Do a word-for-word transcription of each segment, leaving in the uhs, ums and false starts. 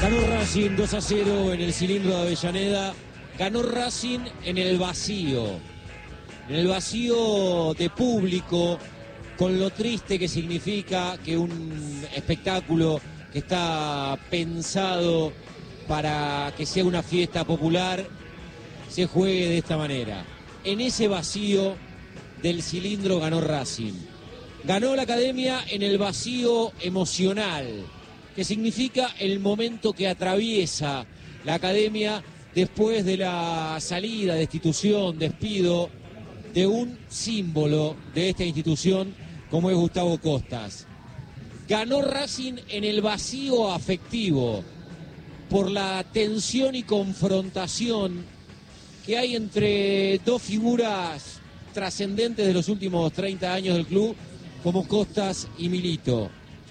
Ganó Racing dos a cero en el cilindro de Avellaneda. Ganó Racing en el vacío. En el vacío de público, con lo triste que significa que un espectáculo que está pensado para que sea una fiesta popular se juegue de esta manera. En ese vacío del cilindro ganó Racing. Ganó la Academia en el vacío emocional, que significa el momento que atraviesa la Academia después de la salida, destitución, despido de un símbolo de esta institución como es Gustavo Costas. Ganó Racing en el vacío afectivo por la tensión y confrontación que hay entre dos figuras trascendentes de los últimos treinta años del club como Costas y Milito.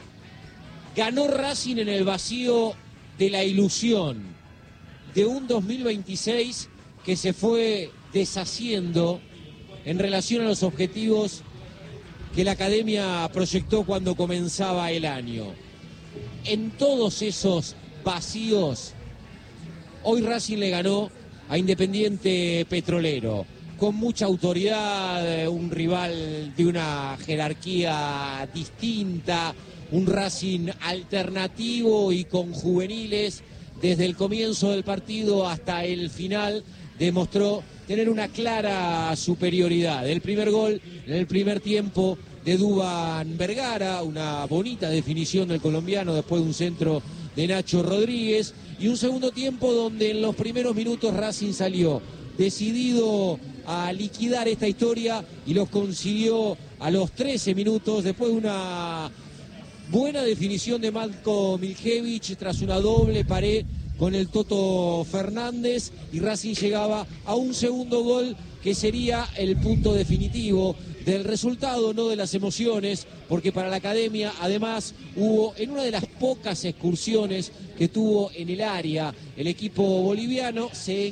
Ganó Racing en el vacío de la ilusión de un dos mil veintiséis que se fue deshaciendo en relación a los objetivos que la Academia proyectó cuando comenzaba el año. En todos esos vacíos, hoy Racing le ganó a Independiente Petrolero, con mucha autoridad, un rival de una jerarquía distinta, un Racing alternativo y con juveniles. Desde el comienzo del partido hasta el final demostró tener una clara superioridad. El primer gol en el primer tiempo de Duván Vergara, una bonita definición del colombiano después de un centro de Nacho Rodríguez, y un segundo tiempo donde en los primeros minutos Racing salió decidido a liquidar esta historia y los consiguió a los trece minutos después de una buena definición de Marco Miljevic tras una doble pared con el Toto Fernández, y Racing llegaba a un segundo gol que sería el punto definitivo del resultado, no de las emociones, porque para la Academia además hubo, en una de las pocas excursiones que tuvo en el área el equipo boliviano, se